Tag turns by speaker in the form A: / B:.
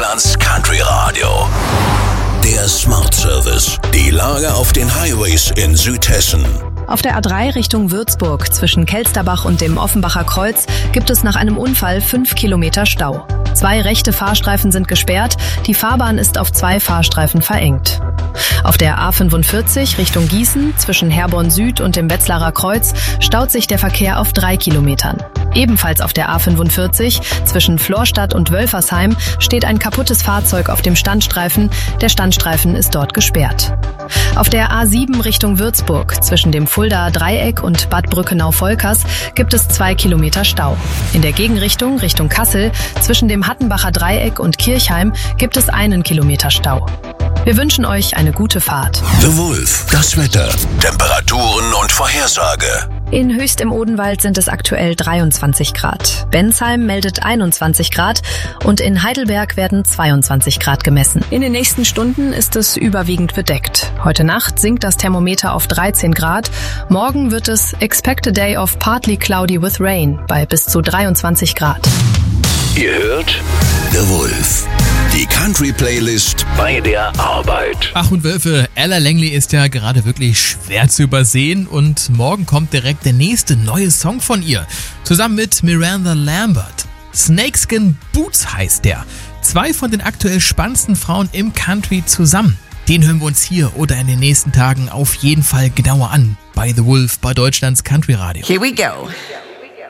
A: Deutschlands Country Radio. Der Smart Service. Die Lage auf den Highways in Südhessen.
B: Auf der A3 Richtung Würzburg zwischen Kelsterbach und dem Offenbacher Kreuz gibt es nach einem Unfall 5 Kilometer Stau. 2 rechte Fahrstreifen sind gesperrt, die Fahrbahn ist auf 2 Fahrstreifen verengt. Auf der A45 Richtung Gießen zwischen Herborn Süd und dem Wetzlarer Kreuz staut sich der Verkehr auf 3 Kilometern. Ebenfalls auf der A45 zwischen Florstadt und Wölfersheim steht ein kaputtes Fahrzeug auf dem Standstreifen. Der Standstreifen ist dort gesperrt. Auf der A7 Richtung Würzburg zwischen dem Fuldaer Dreieck und Bad Brückenau-Volkers gibt es 2 Kilometer Stau. In der Gegenrichtung Richtung Kassel zwischen dem Hattenbacher Dreieck und Kirchheim gibt es 1 Kilometer Stau. Wir wünschen euch eine gute Fahrt.
A: The Wolf, das Wetter, Temperaturen und Vorhersage.
B: In Höchst im Odenwald sind es aktuell 23 Grad. Bensheim meldet 21 Grad und in Heidelberg werden 22 Grad gemessen. In den nächsten Stunden ist es überwiegend bedeckt. Heute Nacht sinkt das Thermometer auf 13 Grad. Morgen wird es expect a day of partly cloudy with rain bei bis zu 23 Grad.
A: Ihr hört The Wolf. Die Country-Playlist bei der Arbeit.
C: Ach und Wölfe, Ella Langley ist ja gerade wirklich schwer zu übersehen und morgen kommt direkt der nächste neue Song von ihr. Zusammen mit Miranda Lambert. Snakeskin Boots heißt der. 2 von den aktuell spannendsten Frauen im Country zusammen. Den hören wir uns hier oder in den nächsten Tagen auf jeden Fall genauer an. Bei The Wolf, bei Deutschlands Country Radio.
D: Here we go.